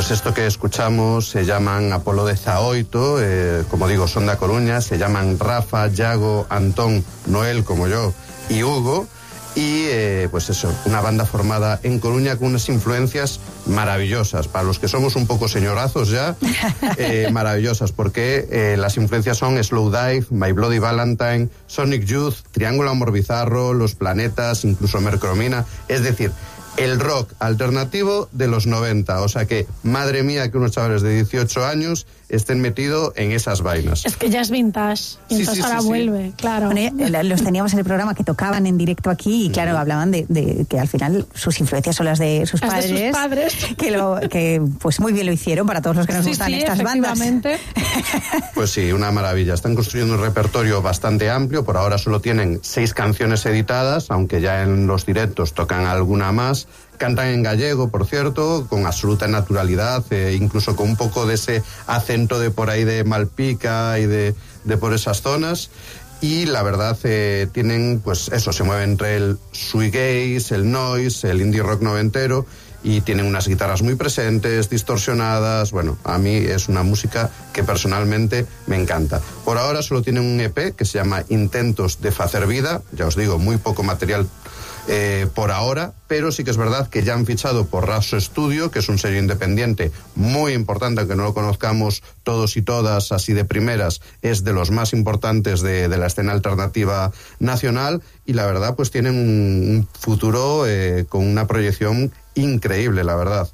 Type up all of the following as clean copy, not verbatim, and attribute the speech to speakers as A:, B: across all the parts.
A: Pues esto que escuchamos se llaman Apolo 18, como digo, son de A Coruña, se llaman Rafa, Yago, Antón, Noel, como yo, y Hugo. Y pues eso, una banda formada en Coruña con unas influencias maravillosas. Para los que somos un poco señorazos ya, maravillosas, porque las influencias son Slowdive, My Bloody Valentine, Sonic Youth, Triángulo Amor Bizarro, Los Planetas, incluso Mercromina. Es decir, el rock alternativo de los 90. O sea que, madre mía, que unos chavales de 18 años estén metidos en esas vainas.
B: Es que ya es vintage. Y entonces ahora vuelve, claro.
C: Bueno, los teníamos en el programa que tocaban en directo aquí y claro, hablaban de que al final sus influencias son las de sus padres.
B: De sus padres.
C: Que pues muy bien lo hicieron para todos los que nos gustan estas bandas.
A: Pues sí, una maravilla. Están construyendo un repertorio bastante amplio. Por ahora solo tienen 6 canciones editadas, aunque ya en los directos tocan alguna más. Cantan en gallego, por cierto, con absoluta naturalidad, incluso con un poco de ese acento de por ahí de Malpica y de por esas zonas. Y la verdad tienen, pues eso, se mueve entre el shoegaze, el noise, el indie rock noventero, y tienen unas guitarras muy presentes, distorsionadas. Bueno, a mí es una música que personalmente me encanta. Por ahora solo tienen un EP que se llama Intentos de Facer Vida, ya os digo, muy poco material por ahora, pero sí que es verdad que ya han fichado por Raso Studio, que es un sello independiente muy importante, aunque no lo conozcamos todos y todas así de primeras, es de los más importantes de la escena alternativa nacional, y la verdad pues tienen un futuro con una proyección increíble, la verdad.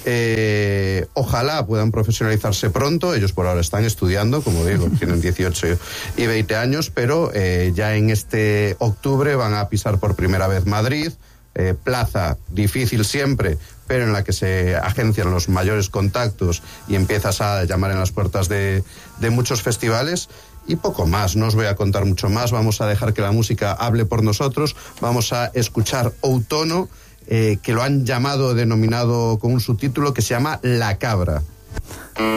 A: Ojalá puedan profesionalizarse pronto. Ellos por ahora están estudiando, como digo, tienen 18 y 20 años, pero ya en este octubre van a pisar por primera vez Madrid, plaza difícil siempre, pero en la que se agencian los mayores contactos y empiezas a llamar en las puertas de muchos festivales. Y poco más, no os voy a contar mucho más, vamos a dejar que la música hable por nosotros. Vamos a escuchar Outono, que lo han denominado con un subtítulo que se llama La Cabra.